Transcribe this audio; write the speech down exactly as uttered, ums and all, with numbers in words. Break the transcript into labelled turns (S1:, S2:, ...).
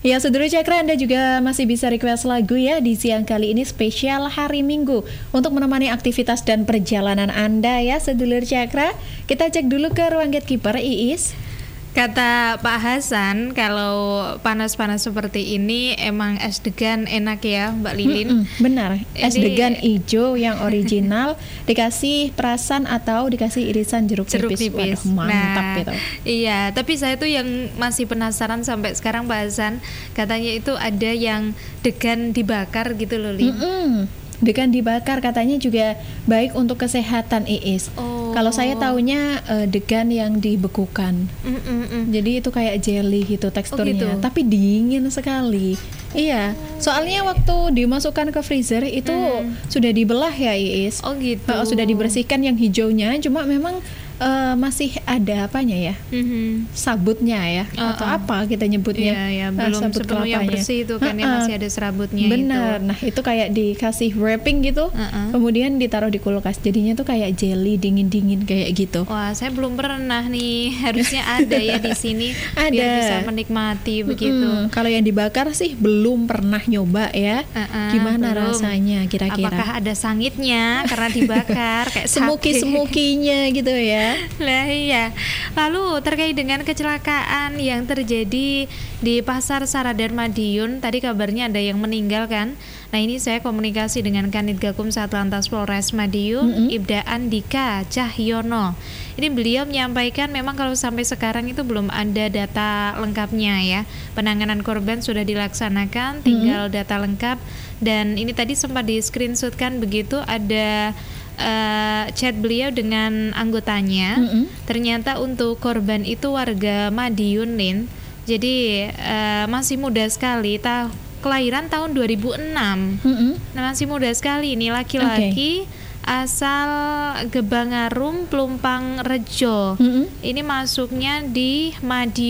S1: Ya, Sedulur Cakra, Anda juga masih bisa request lagu ya di siang kali ini spesial hari Minggu untuk menemani aktivitas dan perjalanan Anda ya, Sedulur Cakra. Kita cek dulu ke ruang gatekeeper, Iis.
S2: Kata Pak Hasan, kalau panas-panas seperti ini emang es degan enak ya, Mbak Lilin.
S1: Mm-mm, benar, es
S2: Ini-
S1: degan hijau yang original dikasih perasan atau dikasih irisan jeruk,
S2: jeruk
S1: nipis.
S2: nipis.
S1: Waduh, mantap
S2: nah,
S1: gitu.
S2: Iya, tapi saya tuh yang masih penasaran sampai sekarang Pak Hasan, katanya itu ada yang degan dibakar gitu loh, Lin.
S1: Mm-mm. Degan dibakar katanya juga baik untuk kesehatan, Iis.
S2: Oh.
S1: Kalau saya taunya eh, degan yang dibekukan.
S2: Mm-mm-mm.
S1: Jadi itu kayak jelly gitu teksturnya,
S2: Oh gitu.
S1: tapi dingin sekali. Iya, soalnya waktu dimasukkan ke freezer itu
S2: Hmm.
S1: sudah dibelah ya, Iis.
S2: Oh gitu.
S1: Oh, sudah dibersihkan yang hijaunya, cuma memang eh, masih ada apanya ya?
S2: Mhm.
S1: Sabutnya ya,
S2: Uh-uh.
S1: atau apa kita nyebutnya?
S2: Iya, ya,
S1: Ah,
S2: belum
S1: sabut
S2: sepenuhnya
S1: kelapanya.
S2: bersih itu kan ya,
S1: Uh-uh.
S2: masih ada serabutnya
S1: Benar.
S2: itu.
S1: Nah, itu kayak dikasih wrapping gitu,
S2: Uh-uh.
S1: kemudian ditaruh di kulkas. Jadinya tuh kayak jelly dingin-dingin kayak gitu.
S2: Wah, saya belum pernah nih. Harusnya ada ya di sini biar
S1: Ada.
S2: bisa menikmati begitu.
S1: Mm-mm. Kalau yang dibakar sih belum pernah nyoba ya.
S2: Uh-uh,
S1: Gimana
S2: belum.
S1: rasanya kira-kira?
S2: Apakah ada sangitnya karena dibakar kayak sate?
S1: Semuki-semukinya gitu ya.
S2: Lah iya. Lalu terkait dengan kecelakaan yang terjadi di Pasar Saradan Madiun, tadi kabarnya ada yang meninggal kan? Nah, ini saya komunikasi dengan Kanit Gakum Satlantas Polres Madiun,
S1: Mm-mm.
S2: Ibda Andika Cahyono. Ini beliau menyampaikan memang kalau sampai sekarang itu belum ada data lengkapnya ya. Penanganan korban sudah dilaksanakan, tinggal data lengkap. Dan ini tadi sempat di screenshotkan begitu, ada uh, chat beliau dengan anggotanya.
S1: Mm-mm.
S2: Ternyata untuk korban itu warga Madiun, Lin. Jadi uh, masih muda sekali, ta- kelahiran tahun dua ribu enam.
S1: Mm-mm.
S2: Nah, masih muda sekali ini, laki-laki asal Gebangarum, Plumpang Rejo.
S1: Mm-mm.
S2: Ini masuknya di Madiun